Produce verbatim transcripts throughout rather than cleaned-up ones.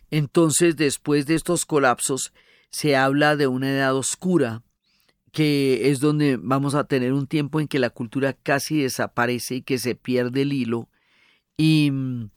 Entonces, después de estos colapsos, se habla de una edad oscura, que es donde vamos a tener un tiempo en que la cultura casi desaparece y que se pierde el hilo, y,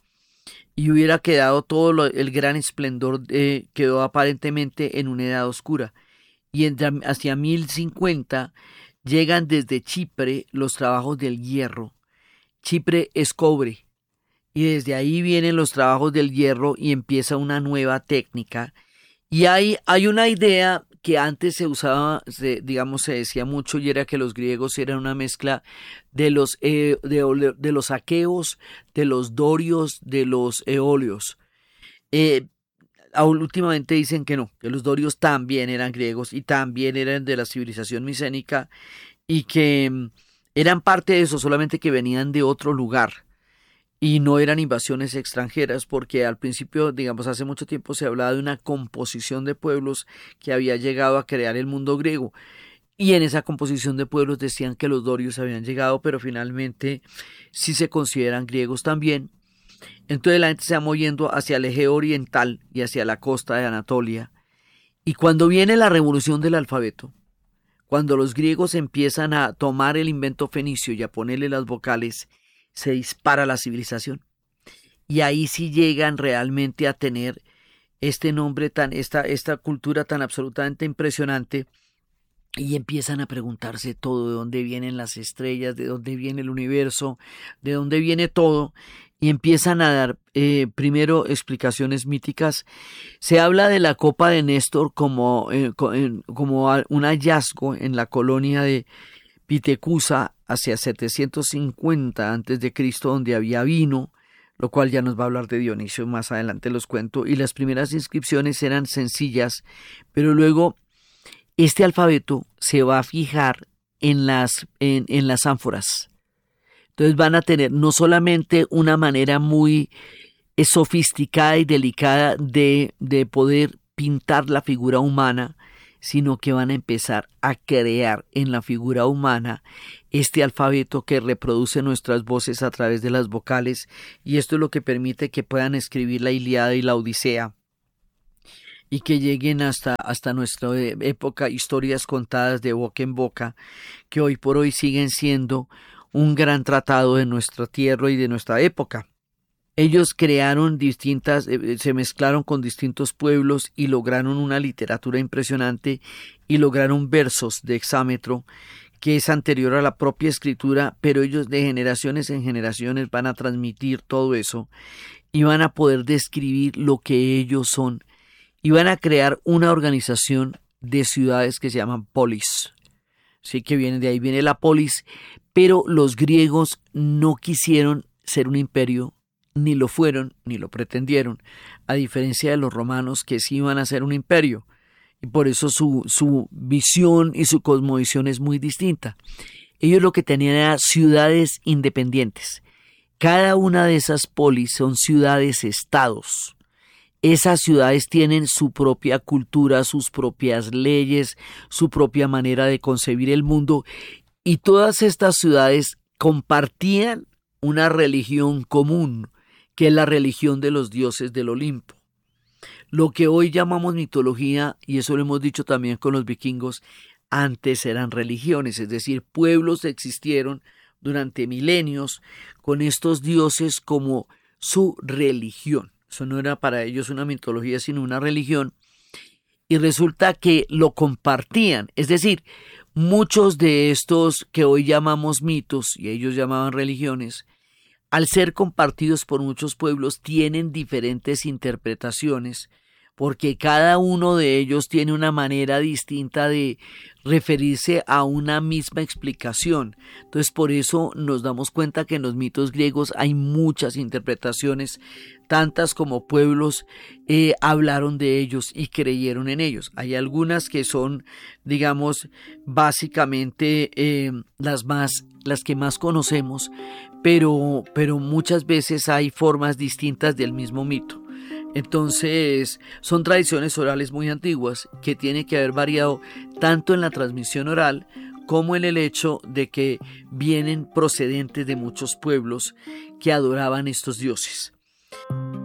y hubiera quedado todo lo, el gran esplendor, eh, quedó aparentemente en una edad oscura. Y entre, hacia mil cincuenta llegan desde Chipre los trabajos del hierro. Chipre es cobre, y desde ahí vienen los trabajos del hierro y empieza una nueva técnica. Y hay, hay una idea que antes se usaba, se, digamos, se decía mucho, y era que los griegos eran una mezcla de los, eh, de, de los aqueos, de los dorios, de los eolios. Eh, últimamente dicen que no, que los dorios también eran griegos y también eran de la civilización micénica, y que mm, eran parte de eso, solamente que venían de otro lugar. Y no eran invasiones extranjeras, porque al principio, digamos, hace mucho tiempo se hablaba de una composición de pueblos que había llegado a crear el mundo griego. Y en esa composición de pueblos decían que los dorios habían llegado, pero finalmente sí se consideran griegos también. Entonces la gente se va moviendo hacia el Egeo Oriental y hacia la costa de Anatolia. Y cuando viene la revolución del alfabeto, cuando los griegos empiezan a tomar el invento fenicio y a ponerle las vocales, se dispara la civilización, y ahí sí llegan realmente a tener este nombre tan, esta, esta cultura tan absolutamente impresionante, y empiezan a preguntarse todo, de dónde vienen las estrellas, de dónde viene el universo, de dónde viene todo, y empiezan a dar eh, primero explicaciones míticas. Se habla de la copa de Néstor como, eh, como un hallazgo en la colonia de Pitecusa hacia setecientos cincuenta antes de Cristo, donde había vino, lo cual ya nos va a hablar de Dionisio, más adelante los cuento, y las primeras inscripciones eran sencillas, pero luego este alfabeto se va a fijar en las, en, en las ánforas. Entonces van a tener no solamente una manera muy sofisticada y delicada de, de poder pintar la figura humana, sino que van a empezar a crear en la figura humana este alfabeto que reproduce nuestras voces a través de las vocales, y esto es lo que permite que puedan escribir la Ilíada y la Odisea, y que lleguen hasta, hasta nuestra época historias contadas de boca en boca, que hoy por hoy siguen siendo un gran tratado de nuestra tierra y de nuestra época. Ellos crearon distintas, eh, se mezclaron con distintos pueblos y lograron una literatura impresionante, y lograron versos de hexámetro que es anterior a la propia escritura, pero ellos de generaciones en generaciones van a transmitir todo eso y van a poder describir lo que ellos son, y van a crear una organización de ciudades que se llaman polis. Sí, que viene de ahí, viene la polis, pero los griegos no quisieron ser un imperio, ni lo fueron, ni lo pretendieron, a diferencia de los romanos, que sí iban a ser un imperio, y por eso su, su visión y su cosmovisión es muy distinta. Ellos lo que tenían eran ciudades independientes. Cada una de esas polis son ciudades-estados. Esas ciudades tienen su propia cultura, sus propias leyes, su propia manera de concebir el mundo, y todas estas ciudades compartían una religión común, que es la religión de los dioses del Olimpo. Lo que hoy llamamos mitología, y eso lo hemos dicho también con los vikingos, antes eran religiones, es decir, pueblos existieron durante milenios con estos dioses como su religión. Eso no era para ellos una mitología, sino una religión, y resulta que lo compartían, es decir, muchos de estos que hoy llamamos mitos, y ellos llamaban religiones, al ser compartidos por muchos pueblos, tienen diferentes interpretaciones, porque cada uno de ellos tiene una manera distinta de referirse a una misma explicación. Entonces, por eso nos damos cuenta que en los mitos griegos hay muchas interpretaciones, tantas como pueblos eh, hablaron de ellos y creyeron en ellos. Hay algunas que son, digamos, básicamente eh, las más, las que más conocemos, pero, pero muchas veces hay formas distintas del mismo mito. Entonces, son tradiciones orales muy antiguas que tienen que haber variado tanto en la transmisión oral como en el hecho de que vienen procedentes de muchos pueblos que adoraban estos dioses.